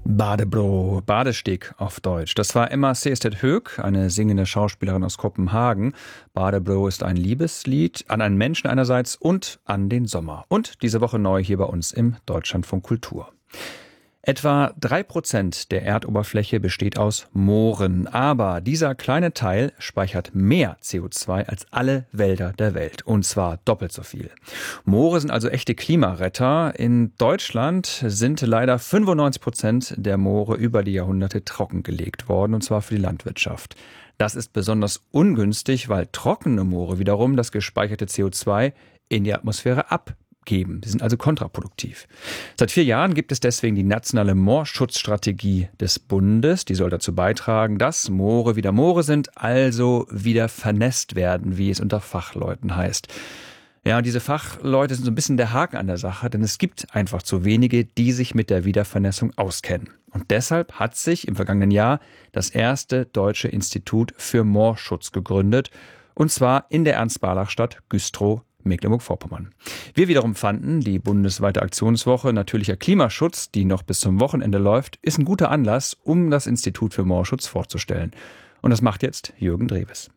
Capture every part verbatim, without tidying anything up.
Badebro, Badesteg auf Deutsch. Das war Emma Sehested-Höök, eine singende Schauspielerin aus Kopenhagen. Badebro ist ein Liebeslied an einen Menschen einerseits und an den Sommer. Und diese Woche neu hier bei uns im Deutschlandfunk Kultur. Etwa drei Prozent der Erdoberfläche besteht aus Mooren. Aber dieser kleine Teil speichert mehr C O zwei als alle Wälder der Welt. Und zwar doppelt so viel. Moore sind also echte Klimaretter. In Deutschland sind leider fünfundneunzig Prozent der Moore über die Jahrhunderte trockengelegt worden. Und zwar für die Landwirtschaft. Das ist besonders ungünstig, weil trockene Moore wiederum das gespeicherte C O zwei in die Atmosphäre ab. Geben. Die sind also kontraproduktiv. Seit vier Jahren gibt es deswegen die nationale Moorschutzstrategie des Bundes. Die soll dazu beitragen, dass Moore wieder Moore sind, also wieder vernässt werden, wie es unter Fachleuten heißt. Ja, und diese Fachleute sind so ein bisschen der Haken an der Sache, denn es gibt einfach zu wenige, die sich mit der Wiedervernässung auskennen. Und deshalb hat sich im vergangenen Jahr das erste deutsche Institut für Moorschutz gegründet, und zwar in der Ernst-Barlach-Stadt Güstrow, Mecklenburg-Vorpommern. Wir wiederum fanden, die bundesweite Aktionswoche Natürlicher Klimaschutz, die noch bis zum Wochenende läuft, ist ein guter Anlass, um das Institut für Moorschutz vorzustellen. Und das macht jetzt Jürgen Drewes.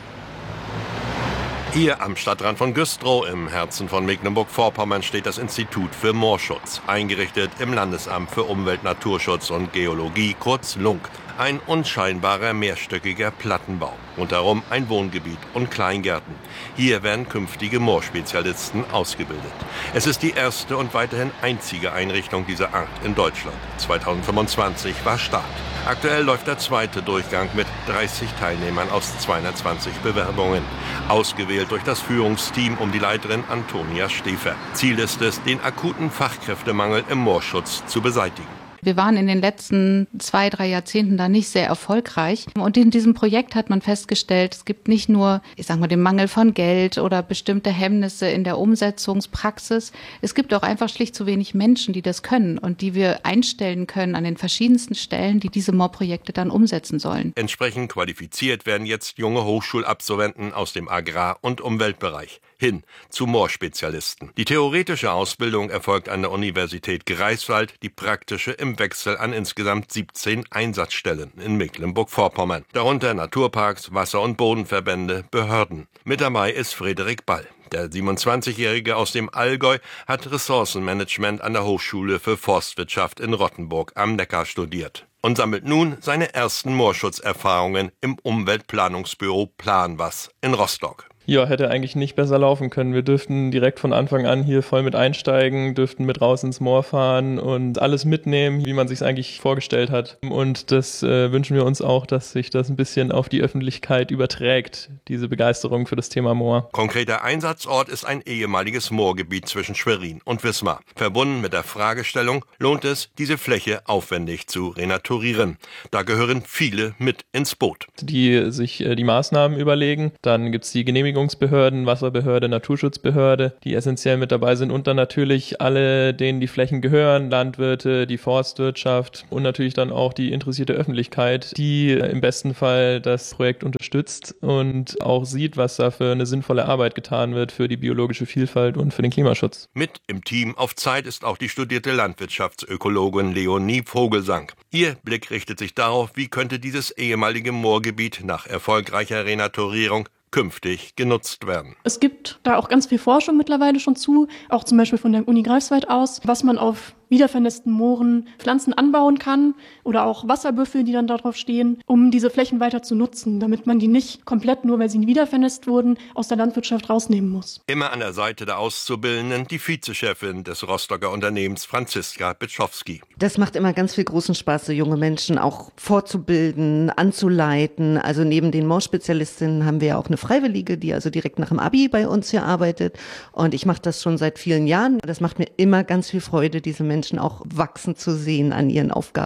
Hier am Stadtrand von Güstrow, im Herzen von Mecklenburg-Vorpommern, steht das Institut für Moorschutz, eingerichtet im Landesamt für Umwelt, Naturschutz und Geologie, kurz LUNK. Ein unscheinbarer mehrstöckiger Plattenbau, rundherum ein Wohngebiet und Kleingärten. Hier werden künftige Moorspezialisten ausgebildet. Es ist die erste und weiterhin einzige Einrichtung dieser Art in Deutschland. zweitausendfünfundzwanzig war Start. Aktuell läuft der zweite Durchgang mit dreißig Teilnehmern aus zweihundertzwanzig Bewerbungen. Ausgewählt durch das Führungsteam um die Leiterin Antonia Stefer. Ziel ist es, den akuten Fachkräftemangel im Moorschutz zu beseitigen. Wir waren in den letzten zwei, drei Jahrzehnten da nicht sehr erfolgreich. Und in diesem Projekt hat man festgestellt, es gibt nicht nur, ich sag mal, den Mangel von Geld oder bestimmte Hemmnisse in der Umsetzungspraxis. Es gibt auch einfach schlicht zu wenig Menschen, die das können und die wir einstellen können an den verschiedensten Stellen, die diese Moorprojekte dann umsetzen sollen. Entsprechend qualifiziert werden jetzt junge Hochschulabsolventen aus dem Agrar- und Umweltbereich hin zu Moorspezialisten. Die theoretische Ausbildung erfolgt an der Universität Greifswald, die praktische im Wechsel an insgesamt siebzehn Einsatzstellen in Mecklenburg-Vorpommern. Darunter Naturparks, Wasser- und Bodenverbände, Behörden. Mit dabei ist Frederik Ball. Der siebenundzwanzigjährige aus dem Allgäu hat Ressourcenmanagement an der Hochschule für Forstwirtschaft in Rottenburg am Neckar studiert und sammelt nun seine ersten Moorschutzerfahrungen im Umweltplanungsbüro Planwas in Rostock. Ja, hätte eigentlich nicht besser laufen können. Wir dürften direkt von Anfang an hier voll mit einsteigen, dürften mit raus ins Moor fahren und alles mitnehmen, wie man sich es eigentlich vorgestellt hat. Und das äh, wünschen wir uns auch, dass sich das ein bisschen auf die Öffentlichkeit überträgt, diese Begeisterung für das Thema Moor. Konkreter Einsatzort ist ein ehemaliges Moorgebiet zwischen Schwerin und Wismar. Verbunden mit der Fragestellung, lohnt es, diese Fläche aufwendig zu renaturieren. Da gehören viele mit ins Boot. Die sich äh, die Maßnahmen überlegen, dann gibt's die Genehmigung Genehmigungsbehörden, Wasserbehörde, Naturschutzbehörde, die essentiell mit dabei sind und dann natürlich alle, denen die Flächen gehören, Landwirte, die Forstwirtschaft und natürlich dann auch die interessierte Öffentlichkeit, die im besten Fall das Projekt unterstützt und auch sieht, was da für eine sinnvolle Arbeit getan wird für die biologische Vielfalt und für den Klimaschutz. Mit im Team auf Zeit ist auch die studierte Landwirtschaftsökologin Leonie Vogelsang. Ihr Blick richtet sich darauf, wie könnte dieses ehemalige Moorgebiet nach erfolgreicher Renaturierung künftig genutzt werden. Es gibt da auch ganz viel Forschung mittlerweile schon zu, auch zum Beispiel von der Uni Greifswald aus, was man auf wiedervernässten Mooren Pflanzen anbauen kann oder auch Wasserbüffel, die dann darauf stehen, um diese Flächen weiter zu nutzen, damit man die nicht komplett, nur weil sie wiedervernässt wurden, aus der Landwirtschaft rausnehmen muss. Immer an der Seite der Auszubildenden die Vizechefin des Rostocker Unternehmens Franziska Bitschowski. Das macht immer ganz viel großen Spaß, so junge Menschen auch vorzubilden, anzuleiten. Also neben den Moorspezialistinnen haben wir ja auch eine Freiwillige, die also direkt nach dem Abi bei uns hier arbeitet. Und ich mache das schon seit vielen Jahren. Das macht mir immer ganz viel Freude, diese Menschen auch wachsen zu sehen an ihren Aufgaben.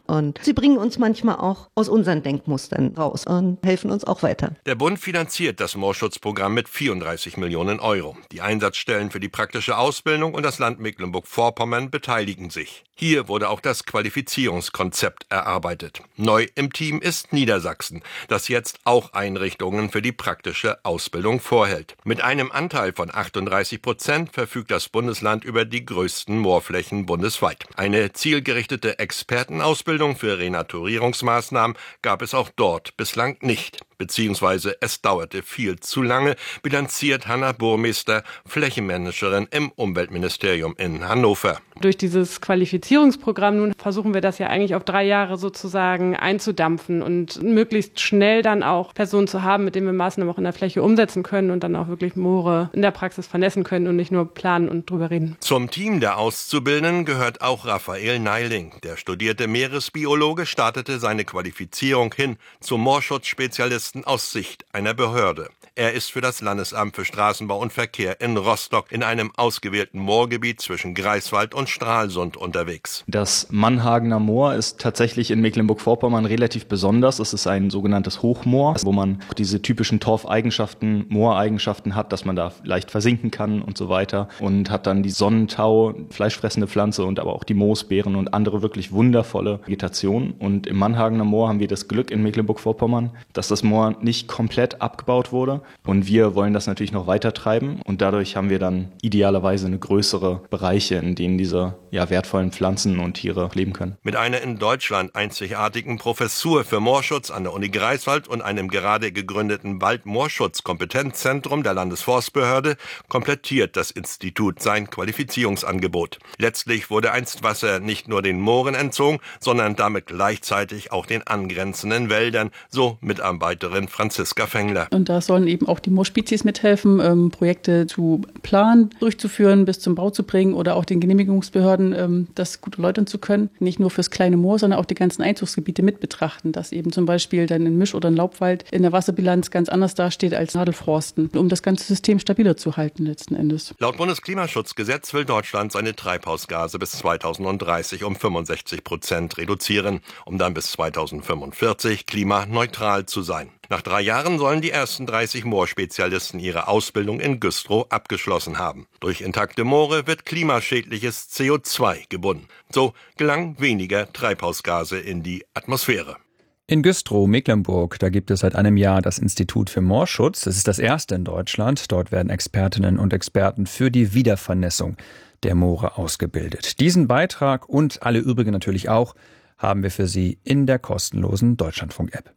Und sie bringen uns manchmal auch aus unseren Denkmustern raus und helfen uns auch weiter. Der Bund finanziert das Moorschutzprogramm mit vierunddreißig Millionen Euro. Die Einsatzstellen für die praktische Ausbildung und das Land Mecklenburg-Vorpommern beteiligen sich. Hier wurde auch das Qualifizierungskonzept erarbeitet. Neu im Team ist Niedersachsen, das jetzt auch Einrichtungen für die praktische Ausbildung vorhält. Mit einem Anteil von achtunddreißig Prozent verfügt das Bundesland über die größten Moorflächen bundesweit. Eine zielgerichtete Expertenausbildung für Renaturierungsmaßnahmen gab es auch dort bislang nicht. Beziehungsweise es dauerte viel zu lange, bilanziert Hanna Burmeister, Flächenmanagerin im Umweltministerium in Hannover. Durch dieses Qualifizierungsprogramm nun versuchen wir das ja eigentlich auf drei Jahre sozusagen einzudampfen und möglichst schnell dann auch Personen zu haben, mit denen wir Maßnahmen auch in der Fläche umsetzen können und dann auch wirklich Moore in der Praxis vernässen können und nicht nur planen und drüber reden. Zum Team der Auszubildenden gehört auch Raphael Neiling. Der studierte Meeresbiologe startete seine Qualifizierung hin zum Moorschutzspezialisten aus Sicht einer Behörde. Er ist für das Landesamt für Straßenbau und Verkehr in Rostock in einem ausgewählten Moorgebiet zwischen Greifswald und Stralsund unterwegs. Das Mannhagener Moor ist tatsächlich in Mecklenburg-Vorpommern relativ besonders. Es ist ein sogenanntes Hochmoor, wo man diese typischen Torfeigenschaften, Mooreigenschaften hat, dass man da leicht versinken kann und so weiter. Und hat dann die Sonnentau, fleischfressende Pflanze und aber auch die Moosbeeren und andere wirklich wundervolle Vegetation. Und im Mannhagener Moor haben wir das Glück in Mecklenburg-Vorpommern, dass das Moor nicht komplett abgebaut wurde. Und wir wollen das natürlich noch weiter treiben. Und dadurch haben wir dann idealerweise eine größere Bereiche, in denen diese ja, wertvollen Pflanzen und Tiere leben können. Mit einer in Deutschland einzigartigen Professur für Moorschutz an der Uni Greifswald und einem gerade gegründeten Waldmoorschutz-Kompetenzzentrum der Landesforstbehörde komplettiert das Institut sein Qualifizierungsangebot. Letztlich wurde einst Wasser nicht nur den Mooren entzogen, sondern damit gleichzeitig auch den angrenzenden Wäldern, so Mitarbeiterin Franziska Fengler. Und da sollen eben auch die Moorspezies mithelfen, ähm, Projekte zu planen, durchzuführen, bis zum Bau zu bringen oder auch den Genehmigungsbehörden ähm, das gut erläutern zu können. Nicht nur fürs kleine Moor, sondern auch die ganzen Einzugsgebiete mit betrachten, dass eben zum Beispiel dann ein Misch- oder ein Laubwald in der Wasserbilanz ganz anders dasteht als Nadelforsten, um das ganze System stabiler zu halten letzten Endes. Laut Bundesklimaschutzgesetz will Deutschland seine Treibhausgase bis zweitausenddreißig um fünfundsechzig Prozent reduzieren, um dann bis zweitausendfünfundvierzig klimaneutral zu sein. Nach drei Jahren sollen die ersten dreißig Moorspezialisten ihre Ausbildung in Güstrow abgeschlossen haben. Durch intakte Moore wird klimaschädliches C O zwei gebunden. So gelangen weniger Treibhausgase in die Atmosphäre. In Güstrow, Mecklenburg, da gibt es seit einem Jahr das Institut für Moorschutz. Es ist das erste in Deutschland. Dort werden Expertinnen und Experten für die Wiedervernässung der Moore ausgebildet. Diesen Beitrag und alle übrigen natürlich auch haben wir für Sie in der kostenlosen Deutschlandfunk-App.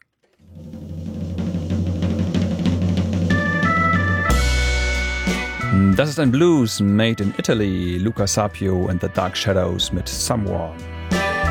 Das ist ein Blues made in Italy. Luca Sapio and the Dark Shadows mit Someone.